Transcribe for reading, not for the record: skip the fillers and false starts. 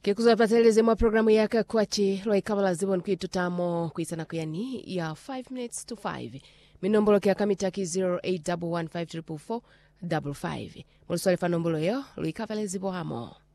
Kikuza pateleze mwa programu yaka kwachi loi kabala zibon kuitutamo kuisana kuyani ya 5 minutes to 5. Minombolo kia kamitaki 0811544455. Muluswali fa nombolo yo loi kabala zibo hamo.